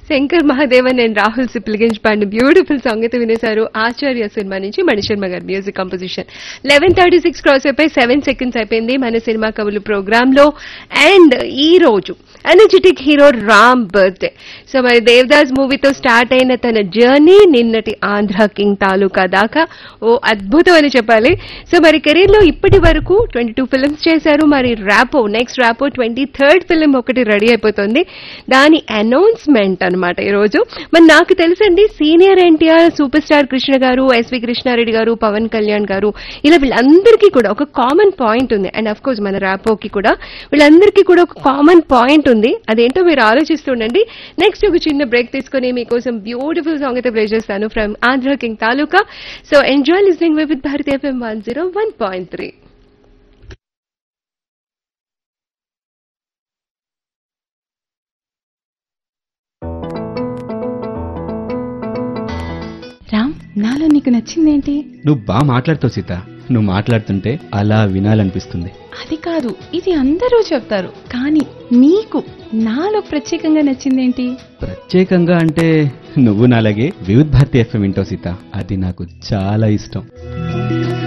Shankar Mahadevan and Rahul Sipligunj పాడిన beautiful song అయితే వినేశారు. ఆచార్య cinema నుంచి మణిశర్మ గారి మ్యూజిక్ కంపోజిషన్. 11:36 క్రాస్ అయిపోయి 7 seconds అయిపోయింది మన సినిమా కవులు ప్రోగ్రామ్ లో. అండ్ ఈ రోజు energetic hero Ram birthday. So మరి దేవదాస్ మూవీతో స్టార్ట్ అయిన తన జర్నీ నిన్నటి ఆంధ్ర కింగ్ తాలూకా దాకా ఓ అద్భుతం అని చెప్పాలి. సో మరి కెరీర్ లో ఇప్పటి వరకు 22 ఫిల్మ్స్ చేశారు. మరి నెక్స్ట్ ర్యాపో 23rd ఫిల్మ్ ఒకటి రెడీ అయిపోతుంది. దాని అనౌన్స్మెంట్ అనమాట ఈ రోజు. మరి నాకు తెలుసండి senior NTR, super star Krishna గారు, ఎస్వి కృష్ణారెడ్డి గారు, పవన్ కళ్యాణ్ గారు, ఇలా వీళ్ళందరికీ కూడా ఒక కామన్ పాయింట్ ఉంది. అండ్ అఫ్ కోర్స్ మన ర్యాపోకి కూడా వీళ్ళందరికీ కూడా ఒక కామన్ పాయింట్ ఉంది. అదేంటో మీరు ఆలోచిస్తుండండి. నెక్స్ట్ ఒక చిన్న బ్రేక్ తీసుకుని మీకోసం బ్యూటిఫుల్ సాంగ్ అయితే ప్లే చేస్తాను from Andhra king taluka. So enjoy listening with Bharati FM 101.3. Ram, నాలో నీకు నచ్చిందేంటి? నువ్వు బాగా మాట్లాడుతావు సీత. నువ్వు మాట్లాడుతుంటే అలా వినాలనిపిస్తుంది. అది కాదు, ఇది అందరూ చెప్తారు, కానీ నీకు నాలో ప్రత్యేకంగా నచ్చిందేంటి? ప్రత్యేకంగా అంటే నువ్వు నాలాగే వివిధ్ భారతి FM వింటావు సీత. అది నాకు చాలా ఇష్టం.